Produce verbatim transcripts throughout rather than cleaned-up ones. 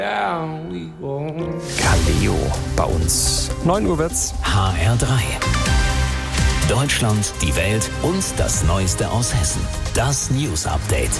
Kaleo bei uns. neun Uhr wird's. H R drei. Deutschland, die Welt und das Neueste aus Hessen. Das News Update.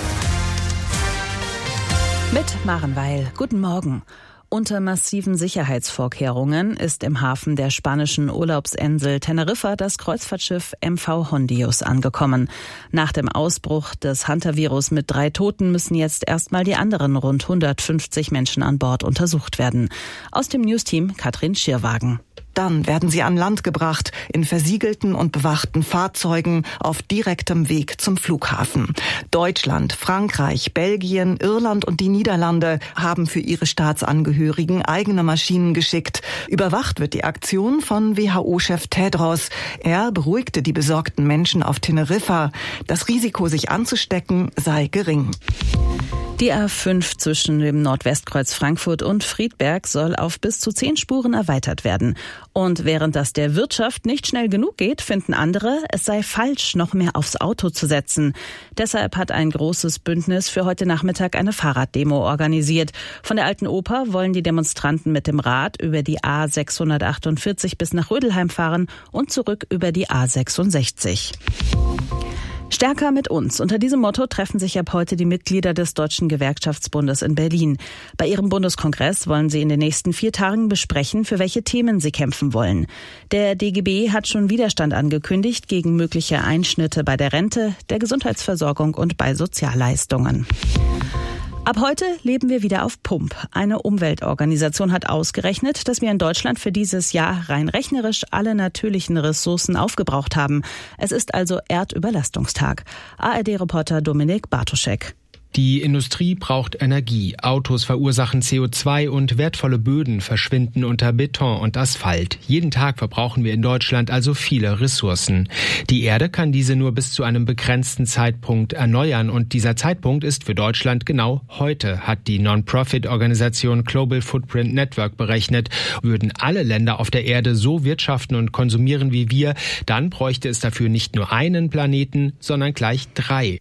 Mit Maren Weil. Guten Morgen. Unter massiven Sicherheitsvorkehrungen ist im Hafen der spanischen Urlaubsinsel Teneriffa das Kreuzfahrtschiff M V Hondius angekommen. Nach dem Ausbruch des Hantavirus mit drei Toten müssen jetzt erstmal die anderen rund hundertfünfzig Menschen an Bord untersucht werden. Aus dem Newsteam Katrin Schirwagen. Dann werden sie an Land gebracht, in versiegelten und bewachten Fahrzeugen auf direktem Weg zum Flughafen. Deutschland, Frankreich, Belgien, Irland und die Niederlande haben für ihre Staatsangehörigen eigene Maschinen geschickt. Überwacht wird die Aktion von W H O-Chef Tedros. Er beruhigte die besorgten Menschen auf Teneriffa. Das Risiko, sich anzustecken, sei gering. Die A fünf zwischen dem Nordwestkreuz Frankfurt und Friedberg soll auf bis zu zehn Spuren erweitert werden. Und während das der Wirtschaft nicht schnell genug geht, finden andere, es sei falsch, noch mehr aufs Auto zu setzen. Deshalb hat ein großes Bündnis für heute Nachmittag eine Fahrraddemo organisiert. Von der Alten Oper wollen die Demonstranten mit dem Rad über die A sechshundertachtundvierzig bis nach Rödelheim fahren und zurück über die A sechsundsechzig. Stärker mit uns. Unter diesem Motto treffen sich ab heute die Mitglieder des Deutschen Gewerkschaftsbundes in Berlin. Bei ihrem Bundeskongress wollen sie in den nächsten vier Tagen besprechen, für welche Themen sie kämpfen wollen. Der D G B hat schon Widerstand angekündigt gegen mögliche Einschnitte bei der Rente, der Gesundheitsversorgung und bei Sozialleistungen. Ab heute leben wir wieder auf Pump. Eine Umweltorganisation hat ausgerechnet, dass wir in Deutschland für dieses Jahr rein rechnerisch alle natürlichen Ressourcen aufgebraucht haben. Es ist also Erdüberlastungstag. A R D-Reporter Dominik Bartoschek. Die Industrie braucht Energie, Autos verursachen C O zwei und wertvolle Böden verschwinden unter Beton und Asphalt. Jeden Tag verbrauchen wir in Deutschland also viele Ressourcen. Die Erde kann diese nur bis zu einem begrenzten Zeitpunkt erneuern und dieser Zeitpunkt ist für Deutschland genau heute, hat die Non-Profit-Organisation Global Footprint Network berechnet. Würden alle Länder auf der Erde so wirtschaften und konsumieren wie wir, dann bräuchte es dafür nicht nur einen Planeten, sondern gleich drei.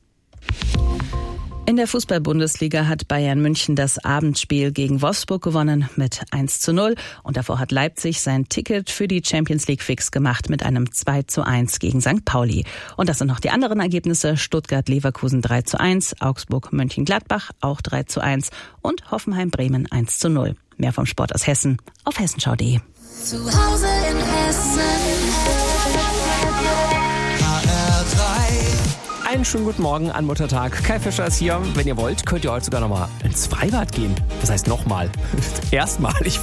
In der Fußball-Bundesliga hat Bayern München das Abendspiel gegen Wolfsburg gewonnen mit eins zu null. Und davor hat Leipzig sein Ticket für die Champions League fix gemacht mit einem zwei zu eins gegen Sankt Pauli. Und das sind noch die anderen Ergebnisse. Stuttgart-Leverkusen drei zu eins, Augsburg-Mönchengladbach auch drei zu eins und Hoffenheim-Bremen eins zu null. Mehr vom Sport aus Hessen auf hessenschau punkt de. Zu Hause in Hessen. H R drei. Einen schönen guten Morgen an Muttertag. Kai Fischer ist hier. Wenn ihr wollt, könnt ihr heute sogar nochmal ins Freibad gehen. Das heißt nochmal. Erstmal. Ich